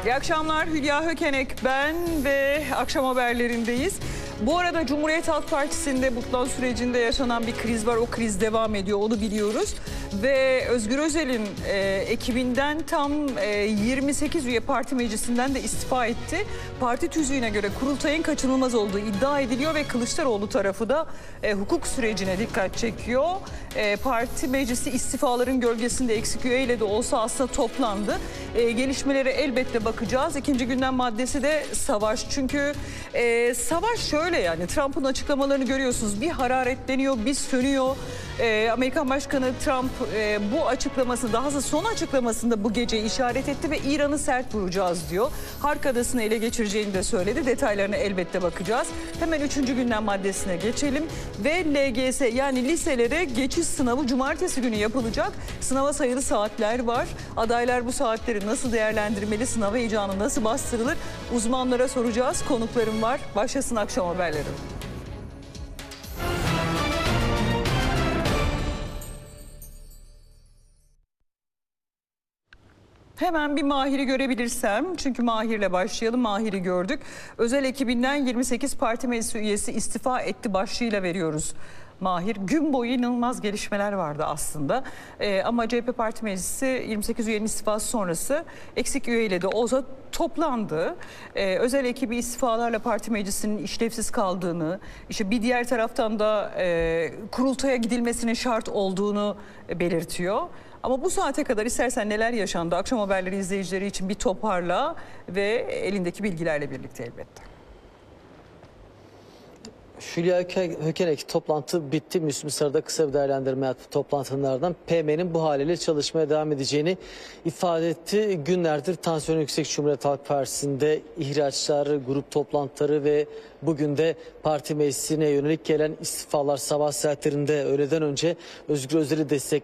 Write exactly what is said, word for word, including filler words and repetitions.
İyi akşamlar, Hülya Hökenek ben ve akşam haberlerindeyiz. Bu arada Cumhuriyet Halk Partisi'nde butlan sürecinde yaşanan bir kriz var. O kriz devam ediyor, onu biliyoruz. Ve Özgür Özel'in e, ekibinden tam e, yirmi sekiz üye parti meclisinden de istifa etti. Parti tüzüğüne göre kurultayın kaçınılmaz olduğu iddia ediliyor ve Kılıçdaroğlu tarafı da e, hukuk sürecine dikkat çekiyor. E, parti meclisi istifaların gölgesinde eksik üyeyle de olsa aslında toplandı. E, gelişmelere elbette bakacağız. İkinci gündem maddesi de savaş. Çünkü e, savaş şöyle, yani Trump'ın açıklamalarını görüyorsunuz. Bir hararetleniyor, bir sönüyor. E, Amerikan Başkanı Trump e, bu açıklaması, daha da son açıklamasında bu gece işaret etti ve İran'ı sert vuracağız diyor. Hark Adası'nı ele geçireceğini de söyledi. Detaylarına elbette bakacağız. Hemen üçüncü gündem maddesine geçelim. Ve L G S, yani liselere geçiş sınavı cumartesi günü yapılacak. Sınava sayılı saatler var. Adaylar bu saatleri nasıl değerlendirmeli? Sınav heyecanı nasıl bastırılır? Uzmanlara soracağız. Konuklarım var. Başlasın akşam haberleri. Hemen bir Mahir'i görebilirsem, çünkü Mahir'le başlayalım. Mahir'i gördük. Özel ekibinden yirmi sekiz parti meclisi üyesi istifa etti başlığıyla veriyoruz. Mahir, gün boyu inanılmaz gelişmeler vardı aslında. Ee, ama C H P Parti Meclisi yirmi sekiz üyenin istifası sonrası eksik üyeyle de olsa toplandı. Ee, özel ekibi istifalarla parti meclisinin işlevsiz kaldığını, işte bir diğer taraftan da e, kurultaya gidilmesinin şart olduğunu belirtiyor. Ama bu saate kadar istersen neler yaşandı? Akşam haberleri izleyicileri için bir toparla ve elindeki bilgilerle birlikte elbette. Hülya Hökenek, toplantı bitti. Müslüm Sarı'da kısa bir değerlendirme yaptı toplantılardan. P M'nin bu haliyle çalışmaya devam edeceğini ifade etti. Günlerdir tansiyon yüksek Cumhuriyet Halk Partisi'nde ihraçları, grup toplantıları ve bugün de parti meclisine yönelik gelen istifalar sabah saatlerinde öğleden önce Özgür Özel'i destek